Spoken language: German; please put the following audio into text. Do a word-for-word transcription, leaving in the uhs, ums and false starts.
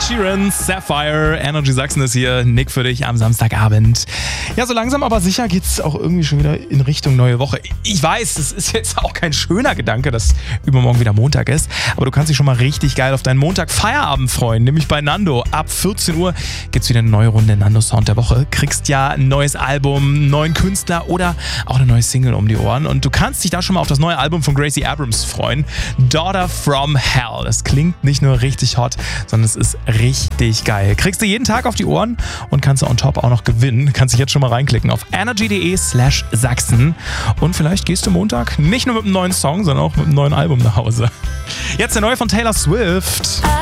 Sheeran, Sapphire, Energy Sachsen ist hier. Nick für dich am Samstagabend. Ja, so langsam aber sicher geht's auch irgendwie schon wieder in Richtung neue Woche. Ich weiß, es ist jetzt auch kein schöner Gedanke, dass übermorgen wieder Montag ist. Aber du kannst dich schon mal richtig geil auf deinen Montag-Feierabend freuen. Nämlich bei Nando. Ab vierzehn Uhr gibt's wieder eine neue Runde Nando Sound der Woche. Kriegst ja ein neues Album, einen neuen Künstler oder auch eine neue Single um die Ohren. Und du kannst dich da schon mal auf das neue Album von Gracie Abrams freuen. Daughter from Hell. Das klingt nicht nur richtig hot, sondern es ist richtig geil. Kriegst du jeden Tag auf die Ohren und kannst du on top auch noch gewinnen. Kannst dich jetzt schon mal reinklicken auf energy.de slash Sachsen. Und vielleicht gehst du Montag nicht nur mit einem neuen Song, sondern auch mit einem neuen Album nach Hause. Jetzt der neue von Taylor Swift.